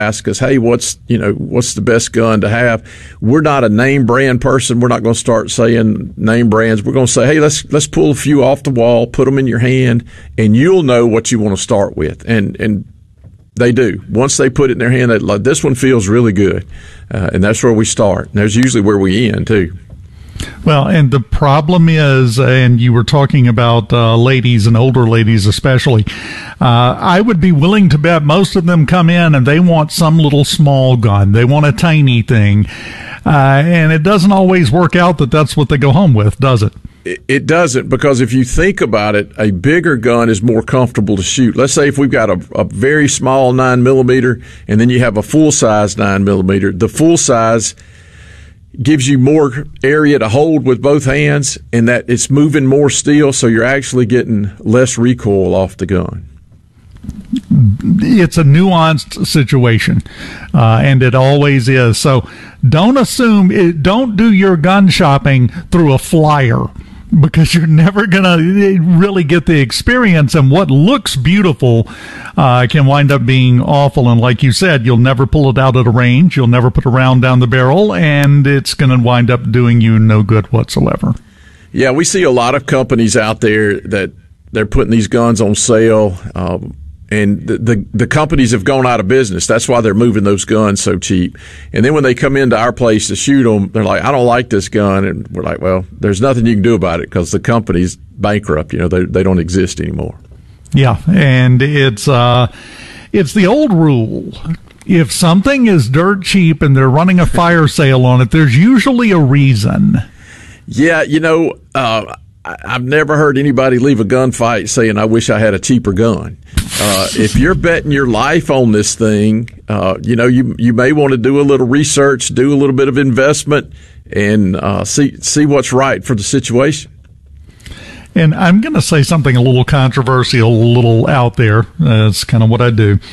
ask us, hey, what's the best gun to have? We're not a name brand person. We're not going to start saying name brands. We're going to say, hey, let's pull a few off the wall, put them in your hand, and you'll know what you want to start with. And they do. Once they put it in their hand, like, this one feels really good. And that's where we start. And that's usually where we end, too. Well, and the problem is, and you were talking about ladies and older ladies especially, I would be willing to bet most of them come in and they want some little small gun. They want a tiny thing. And it doesn't always work out that that's what they go home with, does it? It doesn't, because if you think about it, a bigger gun is more comfortable to shoot. Let's say if we've got a very small 9mm and then you have a full-size 9mm, the full-size gives you more area to hold with both hands, and that it's moving more steel, so you're actually getting less recoil off the gun. It's a nuanced situation, and it always is. So don't don't do your gun shopping through a flyer, because you're never going to really get the experience, and what looks beautiful can wind up being awful. And like you said, you'll never pull it out at a range. You'll never put a round down the barrel, and it's going to wind up doing you no good whatsoever. Yeah, we see a lot of companies out there that they're putting these guns on sale, and the companies have gone out of business. That's why they're moving those guns so cheap. And then when they come into our place to shoot them, they're like, I don't like this gun. And we're like, well, there's nothing you can do about it, because the company's bankrupt. They don't exist anymore. Yeah, and it's the old rule. If something is dirt cheap and they're running a fire sale on it, there's usually a reason. Yeah, I've never heard anybody leave a gunfight saying, I wish I had a cheaper gun. If you're betting your life on this thing, you may want to do a little research, do a little bit of investment, and see what's right for the situation. And I'm going to say something a little controversial, a little out there. That's kind of what I do.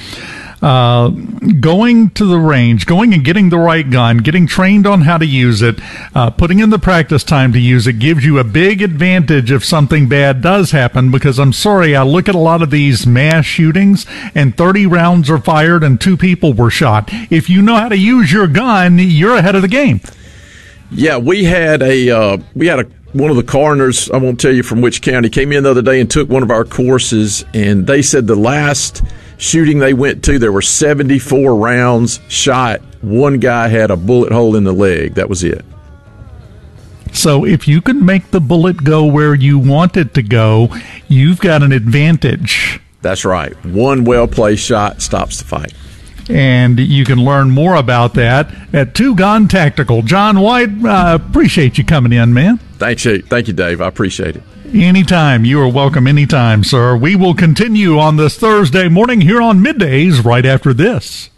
Going to the range, going and getting the right gun, getting trained on how to use it, putting in the practice time to use it gives you a big advantage if something bad does happen, because I'm sorry, I look at a lot of these mass shootings and 30 rounds are fired and 2 people were shot. If you know how to use your gun, you're ahead of the game. Yeah, we had one of the coroners, I won't tell you from which county, came in the other day and took one of our courses, and they said the last shooting they went to, there were 74 rounds shot. One guy had a bullet hole in the leg. That was it. So if you can make the bullet go where you want it to go, you've got an advantage. That's right. One well-placed shot stops the fight. And you can learn more about that at Two Gun Tactical. John White, appreciate you coming in, man. Thank you, Dave. I appreciate it. Anytime. You are welcome anytime, sir. We will continue on this Thursday morning here on Middays right after this.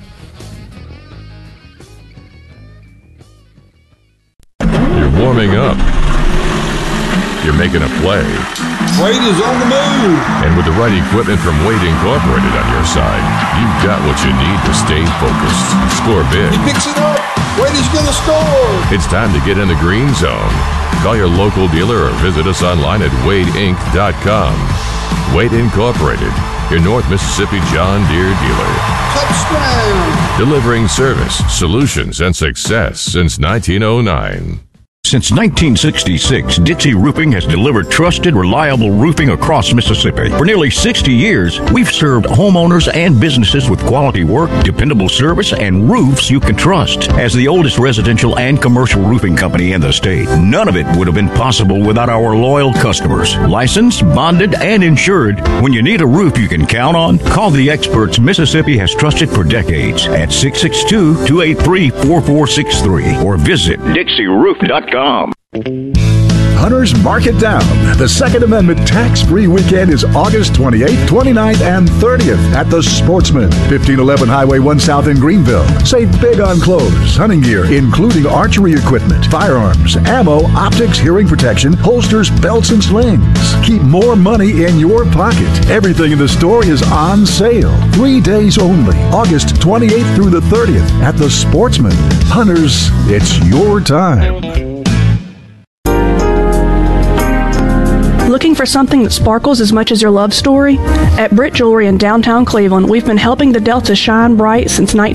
You're warming up. You're making a play. Wade is on the move. And with the right equipment from Wade Incorporated on your side, you've got what you need to stay focused. Score big. He picks it up. Wade is going to score. It's time to get in the green zone. Call your local dealer or visit us online at wadeinc.com. Wade Incorporated, your North Mississippi John Deere dealer. Touchdown. Delivering service, solutions, and success since 1909. Since 1966, Dixie Roofing has delivered trusted, reliable roofing across Mississippi. For nearly 60 years, we've served homeowners and businesses with quality work, dependable service, and roofs you can trust. As the oldest residential and commercial roofing company in the state, none of it would have been possible without our loyal customers. Licensed, bonded, and insured. When you need a roof you can count on, call the experts Mississippi has trusted for decades at 662-283-4463 or visit DixieRoof.com. Hunters, mark it down. The Second Amendment tax-free weekend is August 28th, 29th, and 30th at the Sportsman, 1511 Highway 1 South in Greenville. Save big on clothes, hunting gear, including archery equipment, firearms, ammo, optics, hearing protection, holsters, belts, and slings. Keep more money in your pocket. Everything in the store is on sale. 3 days only, August 28th through the 30th at the Sportsman. Hunters, it's your time. Looking for something that sparkles as much as your love story? At Britt Jewelry in downtown Cleveland, we've been helping the Delta shine bright since